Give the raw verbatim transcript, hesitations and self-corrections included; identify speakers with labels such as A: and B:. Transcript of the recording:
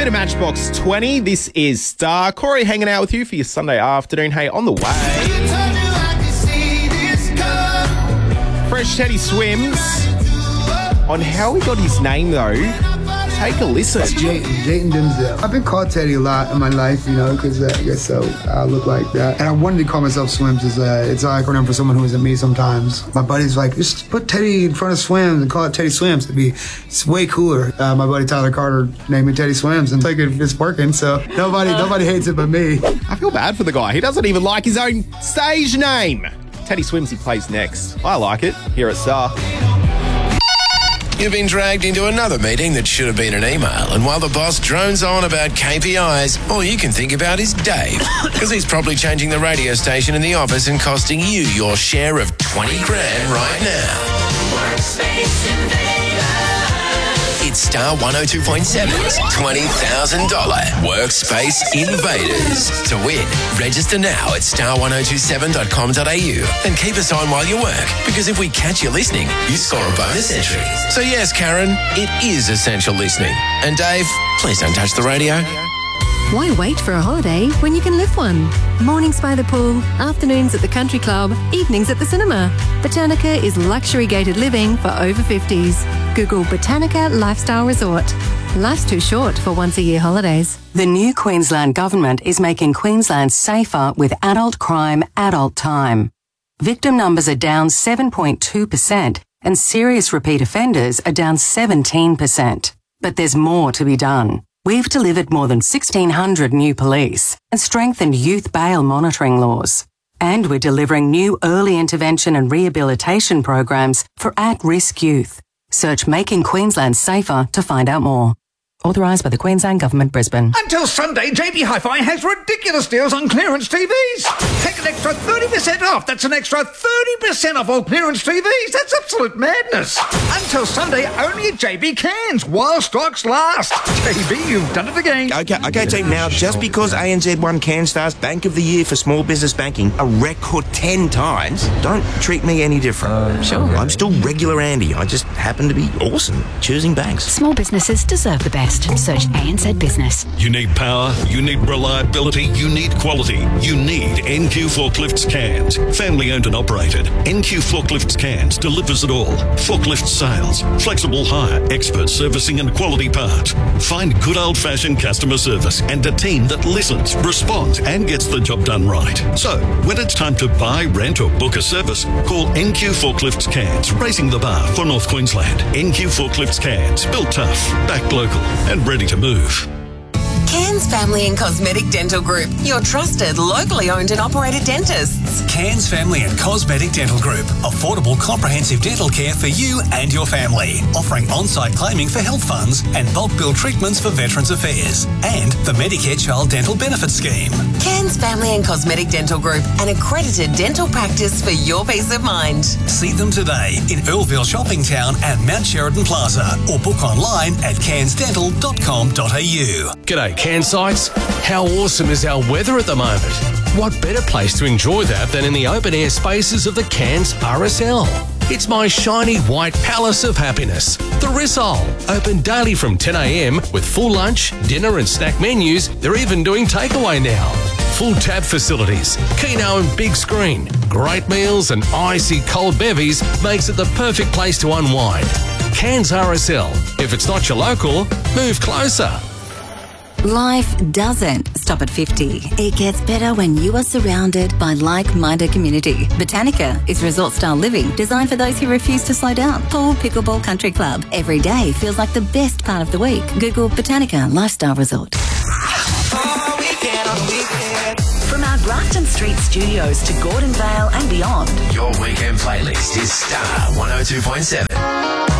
A: bit of Matchbox twenty. This is Star. Corey hanging out with you for your Sunday afternoon. Hey, on the way, Fresh Teddy Swims. On how he got his name, though, take a listen.
B: Jayden, Jayden Denzel. I've been called Teddy a lot in my life, you know, because uh, I guess so I look like that. And I wanted to call myself Swims. As uh, it's an acronym for someone who isn't me sometimes. My buddy's like, just put Teddy in front of Swims and call it Teddy Swims. It'd be it's way cooler. Uh, my buddy Tyler Carter named me Teddy Swims, and like it's working, so nobody nobody hates it but me.
A: I feel bad for the guy. He doesn't even like his own stage name. Teddy Swims, he plays next. I like it. Here at Star.
C: You've been dragged into another meeting that should have been an email, and while the boss drones on about K P Is, all you can think about is Dave, because he's probably changing the radio station in the office and costing you your share of twenty grand right now. Workspace Invader. It's Star one oh two point seven's twenty thousand dollars Workspace Invaders. To win, register now at star one oh two seven dot com dot a u and keep us on while you work, because if we catch you listening, you score a bonus entry. So yes, Karen, it is essential listening. And Dave, please don't touch the radio.
D: Why wait for a holiday when you can live one? Mornings by the pool, afternoons at the country club, evenings at the cinema. Botanica is luxury gated living for over fifties. Google Botanica Lifestyle Resort. Life's too short for once-a-year holidays.
E: The new Queensland Government is making Queensland safer with adult crime, adult time. Victim numbers are down seven point two percent and serious repeat offenders are down seventeen percent. But there's more to be done. We've delivered more than sixteen hundred new police and strengthened youth bail monitoring laws. And we're delivering new early intervention and rehabilitation programs for at-risk youth. Search Making Queensland Safer to find out more. Authorised by the Queensland Government, Brisbane.
F: Until Sunday, J B Hi-Fi has ridiculous deals on clearance T Vs. Take an extra thirty percent off. That's an extra thirty percent off all clearance T Vs. That's absolute madness. Until Sunday, only at J B Cans, while stocks last. J B, you've done it again.
G: Okay, okay, team. Now, just because A N Z won CanStar's Bank of the Year for Small Business Banking a record ten times, don't treat me any different. Uh, sure. I'm still regular Andy. I just happen to be awesome choosing banks.
H: Small businesses deserve the best. Search A N Z Business.
I: You need power, you need reliability, you need quality. You need N Q Forklifts Cairns. Family owned and operated. N Q Forklifts Cairns delivers it all. Forklift sales, flexible hire, expert servicing and quality parts. Find good old fashioned customer service and a team that listens, responds and gets the job done right. So, when it's time to buy, rent or book a service, call N Q Forklifts Cairns, raising the bar for North Queensland. N Q Forklifts Cairns, built tough, backed local and ready to move.
J: Cairns Family and Cosmetic Dental Group, your trusted, locally owned and operated dentists.
K: Cairns Family and Cosmetic Dental Group, affordable, comprehensive dental care for you and your family, offering on-site claiming for health funds and bulk bill treatments for Veterans Affairs, and the Medicare Child Dental Benefit Scheme.
J: Cairns Family and Cosmetic Dental Group, an accredited dental practice for your peace of mind.
K: See them today in Earlville Shopping Town and Mount Sheridan Plaza, or book online at cairns dental dot com dot a u.
L: G'day, Cairnsites. How awesome is our weather at the moment? What better place to enjoy that than in the open-air spaces of the Cairns R S L? It's my shiny white palace of happiness, the Rissole. Open daily from ten a m with full lunch, dinner and snack menus. They're even doing takeaway now. Full tab facilities, Keno and big screen, great meals and icy cold bevies makes it the perfect place to unwind. Cairns R S L. If it's not your local, move closer.
M: Life doesn't stop at fifty. It gets better when you are surrounded by like-minded community. Botanica is resort-style living designed for those who refuse to slow down. Pool Pickleball Country Club. Every day feels like the best part of the week. Google Botanica Lifestyle Resort.
H: From our Grafton Street studios to Gordon Vale and beyond,
C: Your weekend playlist is Star one oh two point seven.